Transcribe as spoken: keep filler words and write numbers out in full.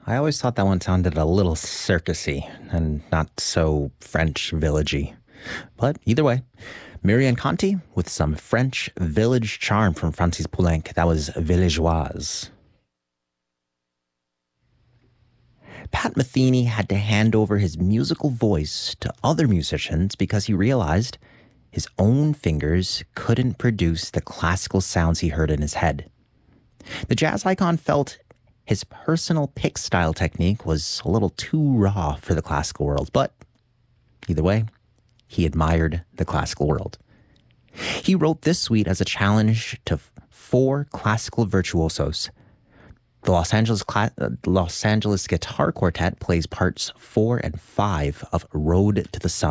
I always thought that one sounded a little circusy and not so French villagey. But either way, Marianne Conti with some French village charm from Francis Poulenc. That was Villageoise. Pat Metheny had to hand over his musical voice to other musicians because he realized his own fingers couldn't produce the classical sounds he heard in his head. The jazz icon felt his personal pick style technique was a little too raw for the classical world, but either way, he admired the classical world. He wrote this suite as a challenge to four classical virtuosos. The Los Angeles, Cla- uh, Los Angeles Guitar Quartet plays parts four and five of Road to the Sun.